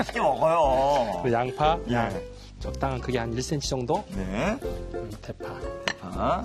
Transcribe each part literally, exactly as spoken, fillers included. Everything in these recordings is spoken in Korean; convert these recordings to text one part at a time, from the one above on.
쉽게 먹어요. 그 양파, 예. 양 적당한 크기 한 일 센티미터 정도. 네. 음, 대파. 아,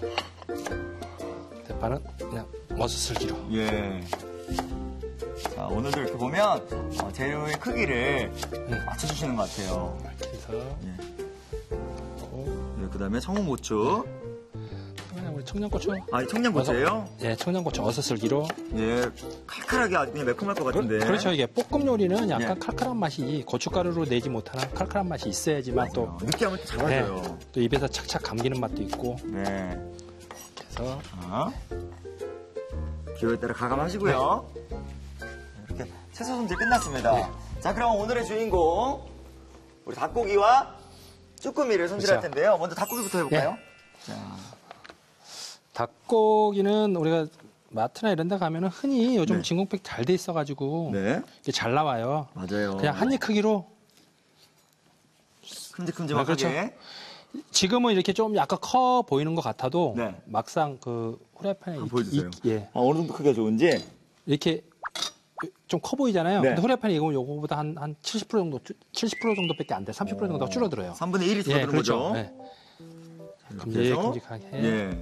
대파는 그냥 머스슬기로. 예. 자, 오늘도 이렇게 보면 어, 재료의 크기를 음. 맞춰주시는 것 같아요. 이렇게 해서 예. 넣고, 네, 그 다음에 청양고추. 그냥 우리 청양고추. 아, 청양고추예요? 예, 청양고추 어슷슬기로. 예, 칼칼하게 아주 그냥 매콤할 것 같은데. 그렇죠. 이게 볶음 요리는 약간 예. 칼칼한 맛이 고춧가루로 내지 못하는 칼칼한 맛이 있어야지만 또, 느끼함을 또 잡아줘요. 네, 또 입에서 착착 감기는 맛도 있고. 네. 그래서 자, 기호에 따라 가감하시고요. 이렇게 채소 손질 끝났습니다. 네. 자, 그럼 오늘의 주인공 우리 닭고기와 쭈꾸미를 손질할 그렇죠. 텐데요. 먼저 닭고기부터 해볼까요? 네. 자, 닭고기는 우리가 마트나 이런 데 가면은 흔히 요즘 네. 진공팩 잘 돼 있어가지고 네, 이게 잘 나와요. 맞아요. 그냥 한 입 크기로. 큼직큼직하게. 네, 그렇죠. 지금은 이렇게 좀 약간 커 보이는 것 같아도 네. 막상 그 후라이팬에 한번 이- 보여주세요. 이- 예, 아, 어느 정도 크기가 좋은지. 이렇게 좀 커 보이잖아요. 네. 근데 후라이팬에 익으면 요거보다 한, 한 칠십 퍼센트 정도, 칠십 퍼센트 정도밖에 안 돼. 삼십 퍼센트 정도 줄어들어요. 삼분의 일이 줄어드는 예, 그렇죠. 거죠. 네. 이렇게 해서. 큼직큼직하게. 예.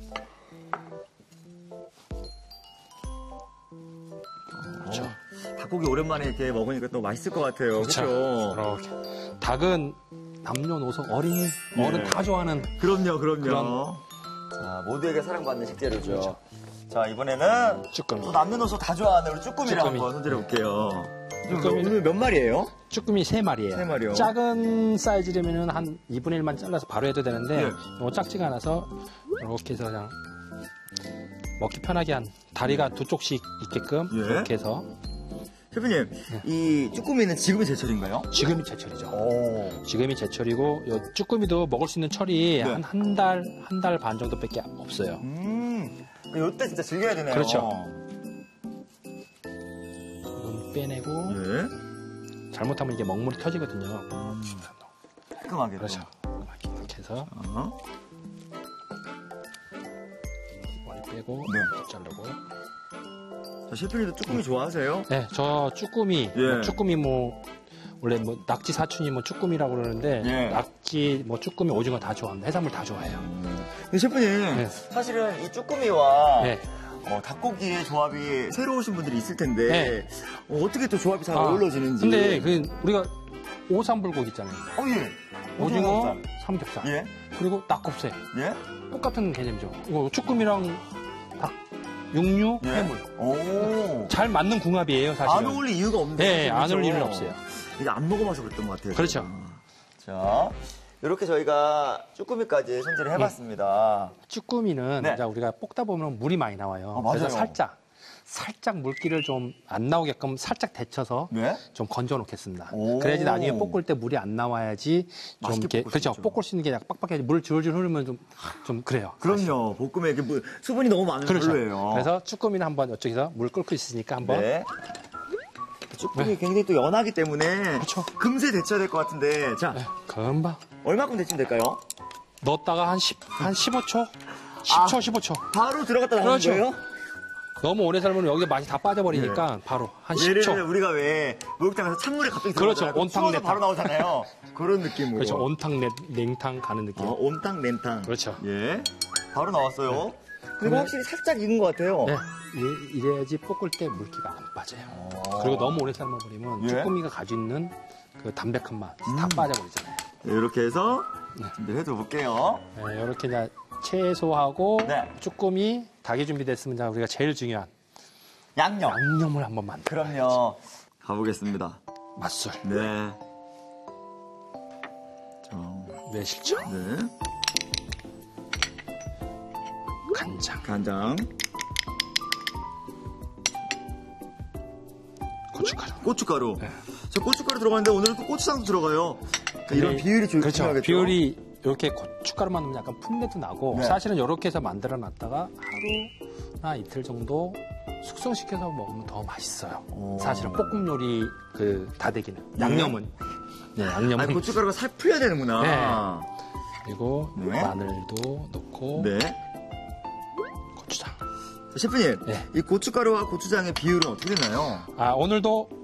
그렇죠. 어, 닭고기 오랜만에 이렇게 먹으니까 또 맛있을 것 같아요. 그렇죠. 그렇죠? 이렇게. 닭은 남녀노소 어린이, 네. 어른 다 좋아하는. 그럼요, 그럼요. 그런- 자, 모두에게 사랑받는 식재료죠. 자, 이번에는 쭈꾸미. 또 남녀노소 다 좋아하는 우리 쭈꾸미를 쭈꾸미. 한번 손질해 볼게요. 쭈꾸미는- 오늘 몇 마리예요? 쭈꾸미 세 마리예요. 세 마리요? 작은 사이즈라면 한 이분의 일만 잘라서 바로 해도 되는데 네. 너무 작지가 않아서 이렇게 해서 그냥 먹기 편하게 한 다리가 두 쪽씩 있게끔 예. 이렇게 해서 셰프님, 네. 이 쭈꾸미는 지금이 제철인가요? 지금이 제철이죠. 오. 지금이 제철이고 요 쭈꾸미도 먹을 수 있는 철이 네. 한 한 달, 한 달 반 정도밖에 없어요. 음, 이때 진짜 즐겨야 되네요. 그렇죠. 이건 빼내고 예. 잘못하면 이게 먹물이 터지거든요. 깔끔하게. 그렇죠. 이렇게 해서 어? 머리 빼고 네. 자르고. 자, 셰프님도 쭈꾸미 좋아하세요? 네, 저 쭈꾸미, 예. 뭐 쭈꾸미 뭐 원래 뭐 낙지 사촌이 뭐 쭈꾸미라고 그러는데 예. 낙지, 뭐 쭈꾸미, 오징어 다 좋아합니다. 해산물 다 좋아해요. 근데 셰프님, 네. 사실은 이 쭈꾸미와 네. 어, 닭고기의 조합이 새로우신 분들이 있을 텐데 네. 어, 떻게 또 조합이 잘 아, 어우러지는지. 근데 그 우리가 오삼불고기 있잖아요. 어, 예. 오징어, 삼겹살. 삼겹살, 예? 그리고 낙곱새. 예? 똑같은 개념이죠. 이거 쭈꾸미랑 닭, 육류, 예? 해물. 오. 잘 맞는 궁합이에요, 사실은. 안 어울릴 이유가 없는데. 네, 안 그렇죠? 어울릴 일은 없어요. 이게 안 먹어봐서 그랬던 것 같아요. 그렇죠. 자, 이렇게 저희가 쭈꾸미까지 손질을 해봤습니다. 쭈꾸미는 네. 이제 우리가 볶다 보면 물이 많이 나와요. 아, 맞아요. 그래서 살짝, 살짝 물기를 좀 안 나오게끔 살짝 데쳐서 네? 좀 건져 놓겠습니다. 오. 그래야지 나중에 볶을 때 물이 안 나와야지 좀 맛있게 이렇게 볶을 수 그렇죠. 있죠. 볶을 수 있는 게 약간 빡빡해야지 물 줄줄 흐르면 좀 좀 그래요. 그럼요. 볶음에 이렇게 뭐 수분이 너무 많으면 그렇죠. 별로예요. 그래서 쭈꾸미는 한번 이쪽에서 물 끓고 있으니까 한번 네. 쭈꾸미 굉장히 또 연하기 때문에 그렇죠. 금세 데쳐야 될 것 같은데 자, 네, 금방 얼마큼 데치면 될까요? 넣었다가 한 십, 한 십오 초? 십 초, 아. 십오 초. 바로 들어갔다 나오는 그렇죠. 거예요? 너무 오래 삶으면 여기 맛이 다 빠져버리니까 바로 한 예를 십 초. 들어 우리가 왜 목욕탕 가서 찬물에 갑자기 그렇죠. 들어가잖아요. 온탕, 추워서 내탕. 바로 나오잖아요. 그런 느낌으로. 그렇죠. 온탕, 냉- 냉탕 가는 느낌. 어, 온탕, 냉탕. 그렇죠. 예. 바로 나왔어요. 그리고 그러면- 확실히 살짝 익은 것 같아요. 네, 이- 이래야지 볶을 때 물기가 안 빠져요. 어. 그리고 너무 오래 삶아버리면 예. 쭈꾸미가 가지고 있는 그 담백한 맛 다 음. 빠져버리잖아요. 네, 이렇게 해서 네. 준비를 해줘 볼게요. 네, 이렇게 이제 채소하고 네. 쭈꾸미, 닭이 준비됐으면 우리가 제일 중요한 양념. 양념을 한번 만들어. 그럼요. 가보겠습니다. 맛술, 네. 자, 매실청, 네. 간장, 간장, 고춧가루. 고춧가루. 네. 저 고춧가루 들어가는데 오늘은 또 고추장도 들어가요. 이런 비율이 중- 그렇죠. 중요하겠죠. 비율이 이렇게 고춧가루만 넣으면 약간 풋내도 나고 네. 사실은 이렇게 해서 만들어 놨다가 하루나 이틀 정도 숙성시켜서 먹으면 더 맛있어요. 오. 사실은 볶음 요리 그 다대기는 양념은 네, 양념은 아니, 고춧가루가 살 풀려야 되는구나. 네. 그리고 네. 마늘도 넣고 네. 고추장. 자, 셰프님, 네. 이 고춧가루와 고추장의 비율은 어떻게 되나요? 아 오늘도